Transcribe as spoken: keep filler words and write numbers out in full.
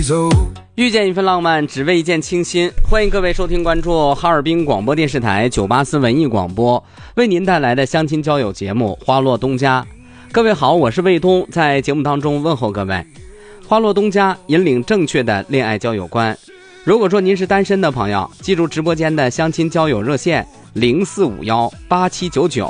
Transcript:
遇见一份浪漫，只为一见倾心。欢迎各位收听关注哈尔滨广播电视台九八四文艺广播为您带来的相亲交友节目《花落东家》。各位好，我是卫东，在节目当中问候各位。花落东家引领正确的恋爱交友观。如果说您是单身的朋友，记住直播间的相亲交友热线零四五幺八七九九